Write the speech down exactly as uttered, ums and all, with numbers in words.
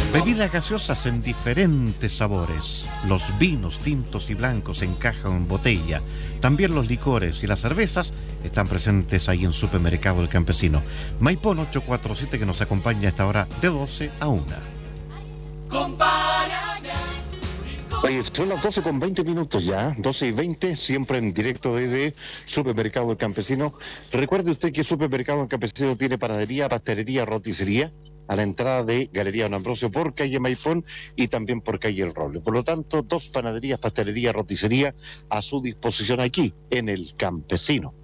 Bebidas gaseosas en diferentes sabores. Los vinos tintos y blancos en caja o en botella. También los licores y las cervezas están presentes ahí en Supermercado El Campesino. Maipón ocho cuatro siete, que nos acompaña a esta hora de doce a una. Oye, son las doce con veinte minutos ya, doce y veinte, siempre en directo desde Supermercado El Campesino. Recuerde usted que Supermercado El Campesino tiene panadería, pastelería, roticería a la entrada de Galería Don Ambrosio por calle Maipón y también por calle El Roble. Por lo tanto, dos panaderías, pastelería, roticería a su disposición aquí en El Campesino.